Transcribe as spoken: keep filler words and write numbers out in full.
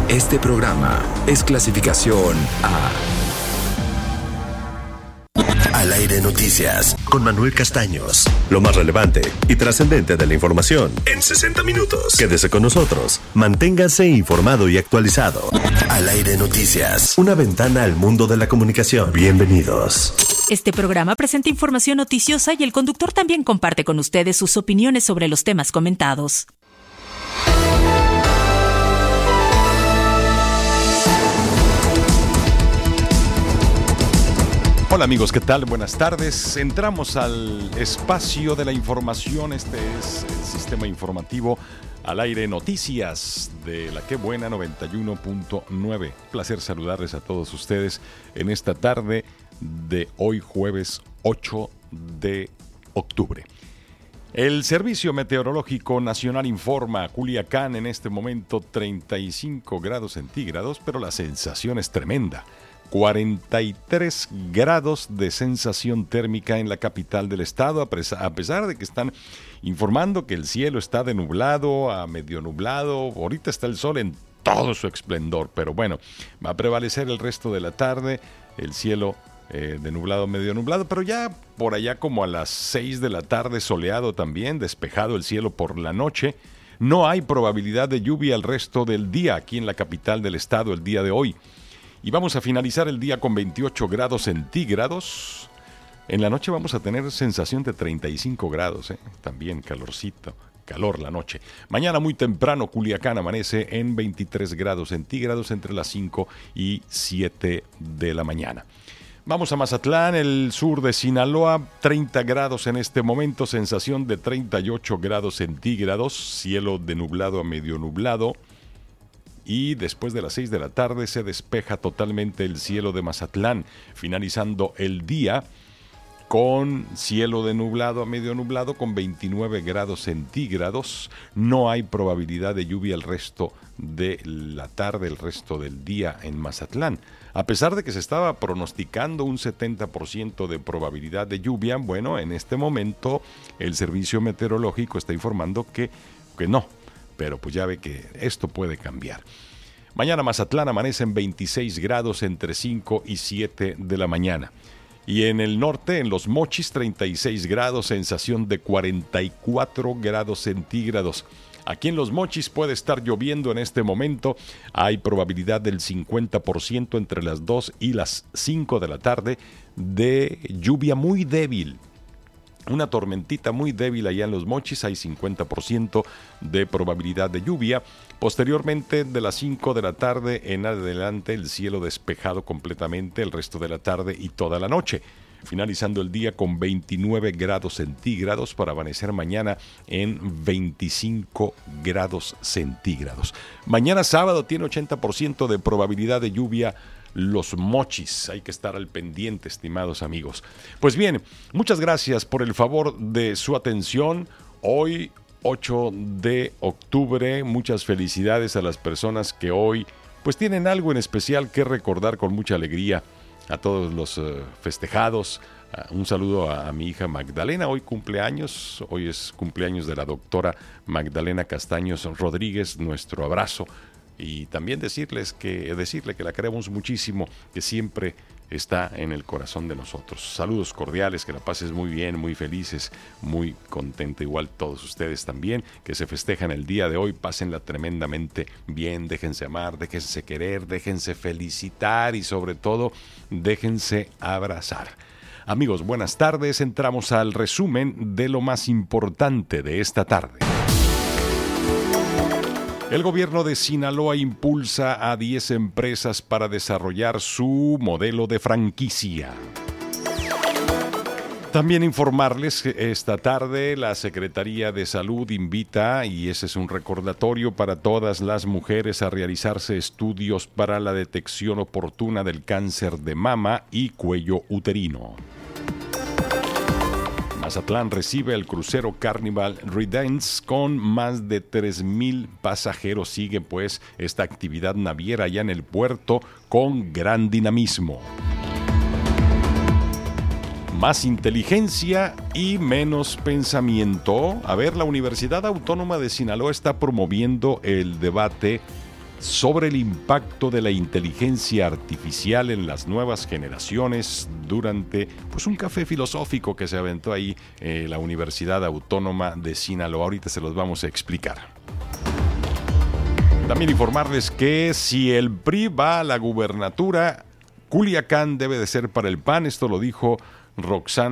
Este programa es clasificación A. Al aire noticias, con Manuel Castaños. Lo más relevante y trascendente de la información en sesenta minutos. Quédese con nosotros. Manténgase informado y actualizado. Al aire noticias, una ventana al mundo de la comunicación. Bienvenidos. Este programa presenta información noticiosa y el conductor también comparte con ustedes sus opiniones sobre los temas comentados. Hola amigos, ¿qué tal? Buenas tardes. Entramos al espacio de la información. Este es el sistema informativo Al Aire Noticias de la Qué Buena noventa y uno punto nueve. Placer saludarles a todos ustedes en esta tarde de hoy jueves ocho de octubre. El Servicio Meteorológico Nacional informa: Culiacán en este momento treinta y cinco grados centígrados, pero la sensación es tremenda. cuarenta y tres grados de sensación térmica en la capital del estado, a pesar de que están informando que el cielo está de nublado a medio nublado. Ahorita está el sol en todo su esplendor, pero bueno, va a prevalecer el resto de la tarde el cielo eh, de nublado a medio nublado, pero ya por allá como a las seis de la tarde soleado también, despejado el cielo por la noche. No hay probabilidad de lluvia el resto del día aquí en la capital del estado el día de hoy. Y vamos a finalizar el día con veintiocho grados centígrados. En la noche vamos a tener sensación de treinta y cinco grados, ¿eh? También calorcito, calor la noche. Mañana muy temprano Culiacán amanece en veintitrés grados centígrados entre las cinco y siete de la mañana. Vamos a Mazatlán, el sur de Sinaloa, treinta grados en este momento, sensación de treinta y ocho grados centígrados, cielo de nublado a medio nublado. Y después de las seis de la tarde se despeja totalmente el cielo de Mazatlán, finalizando el día con cielo de nublado a medio nublado con veintinueve grados centígrados. No hay probabilidad de lluvia el resto de la tarde, el resto del día en Mazatlán. A pesar de que se estaba pronosticando un setenta por ciento de probabilidad de lluvia, bueno, en este momento el Servicio Meteorológico está informando que, que no. Pero pues ya ve que esto puede cambiar. Mañana Mazatlán amanece en veintiséis grados entre cinco y siete de la mañana. Y en el norte, en Los Mochis, treinta y seis grados, sensación de cuarenta y cuatro grados centígrados. Aquí en Los Mochis puede estar lloviendo en este momento. Hay probabilidad del cincuenta por ciento entre las dos y las cinco de la tarde de lluvia muy débil. Una tormentita muy débil allá en Los Mochis, hay cincuenta por ciento de probabilidad de lluvia. Posteriormente, de las cinco de la tarde en adelante, el cielo despejado completamente el resto de la tarde y toda la noche. Finalizando el día con veintinueve grados centígrados para amanecer mañana en veinticinco grados centígrados. Mañana sábado tiene ochenta por ciento de probabilidad de lluvia Los Mochis. Hay que estar al pendiente, estimados amigos. Pues bien, muchas gracias por el favor de su atención. Hoy, ocho de octubre, muchas felicidades a las personas que hoy pues tienen algo en especial que recordar con mucha alegría. A todos los uh, festejados, uh, un saludo a, a mi hija Magdalena, hoy cumpleaños, hoy es cumpleaños de la doctora Magdalena Castaños Rodríguez, nuestro abrazo. Y también decirles que, decirle que la queremos muchísimo, que siempre está en el corazón de nosotros. Saludos cordiales, que la pases muy bien, muy felices, muy contenta. Igual todos ustedes también, que se festejan el día de hoy, pásenla tremendamente bien, déjense amar, déjense querer, déjense felicitar y sobre todo, déjense abrazar. Amigos, buenas tardes. Entramos al resumen de lo más importante de esta tarde. El gobierno de Sinaloa impulsa a diez empresas para desarrollar su modelo de franquicia. También informarles que esta tarde la Secretaría de Salud invita, y ese es un recordatorio para todas las mujeres, a realizarse estudios para la detección oportuna del cáncer de mama y cuello uterino. Mazatlán recibe el crucero Carnival Redance con más de tres mil pasajeros. Sigue pues esta actividad naviera allá en el puerto con gran dinamismo. Más inteligencia y menos pensamiento. A ver, la Universidad Autónoma de Sinaloa está promoviendo el debate sobre el impacto de la inteligencia artificial en las nuevas generaciones durante pues un café filosófico que se aventó ahí en eh, la Universidad Autónoma de Sinaloa. Ahorita se los vamos a explicar. También informarles que si el P R I va a la gubernatura, Culiacán debe de ser para el P A N. Esto lo dijo Roxana